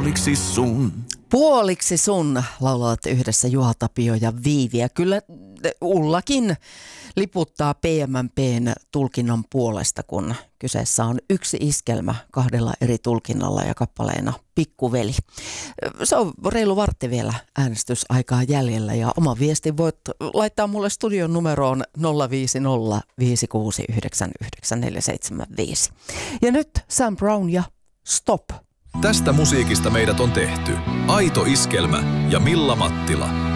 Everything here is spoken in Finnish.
puoliksi sun. Puoliksi sun laulavat yhdessä Juha Tapio ja Viivi. Ja kyllä Ullakin liputtaa PMMP:n tulkinnan puolesta, kun kyseessä on yksi iskelmä 2 eri tulkinnalla ja kappaleena Pikkuveli. Se on reilu vartti vielä äänestysaikaa jäljellä ja oma viesti voit laittaa mulle studion numeroon 050 569 9475. Ja nyt Sam Brown ja Stop. Tästä musiikista meidät on tehty Aito Iskelmä ja Milla Mattila.